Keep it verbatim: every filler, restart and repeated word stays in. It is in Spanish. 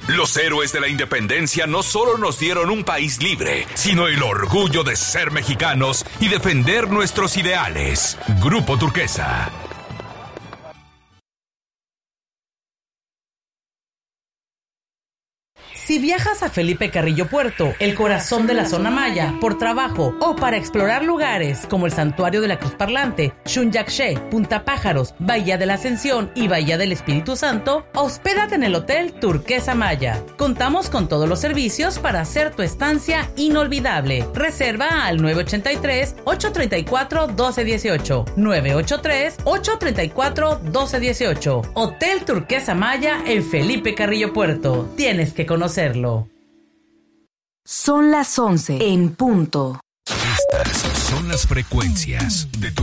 Los héroes de la independencia no solo nos dieron un país libre, sino el orgullo de ser mexicanos y defender nuestros ideales. Grupo Turquesa. Si viajas a Felipe Carrillo Puerto, el corazón de la zona maya, por trabajo o para explorar lugares como el Santuario de la Cruz Parlante, Xunyaxché, Punta Pájaros, Bahía de la Ascensión y Bahía del Espíritu Santo, hospédate en el Hotel Turquesa Maya. Contamos con todos los servicios para hacer tu estancia inolvidable. Reserva al nueve ocho tres, ocho tres cuatro, uno dos uno ocho, nueve ocho tres, ocho tres cuatro, uno dos uno ocho. Hotel Turquesa Maya en Felipe Carrillo Puerto. Tienes que conocerlo. Son las once en punto. Estas son las frecuencias de tu